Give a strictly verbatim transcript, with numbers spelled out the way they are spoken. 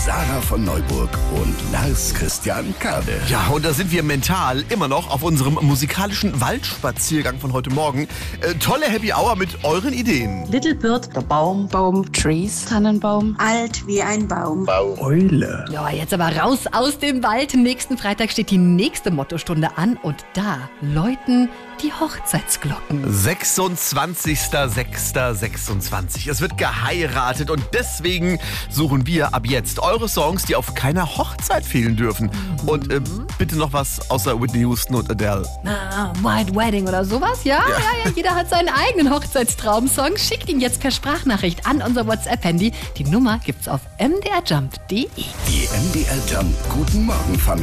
Sarah von Neuburg und Lars Christian Kade. Ja, und da sind wir mental immer noch auf unserem musikalischen Waldspaziergang von heute Morgen. Äh, tolle Happy Hour mit euren Ideen. Little Bird, der Baum, Baum, Trees, Tannenbaum, alt wie ein Baum. Eule. Ja, jetzt aber raus aus dem Wald. Nächsten Freitag steht die nächste Mottostunde an und da läuten die Hochzeitsglocken. sechsundzwanzigster sechster sechsundzwanzig. Es wird geheiratet und deswegen suchen wir ab jetzt eure Songs, die auf keiner Hochzeit fehlen dürfen. Und äh, bitte noch was außer Whitney Houston und Adele. Ah, White Wedding oder sowas, ja? Ja, ja, ja. Jeder hat seinen eigenen Hochzeitstraum-Song. Schickt ihn jetzt per Sprachnachricht an unser WhatsApp-Handy. Die Nummer gibt's auf m d r jump punkt d e. Die M D R Jump Guten Morgen Familie.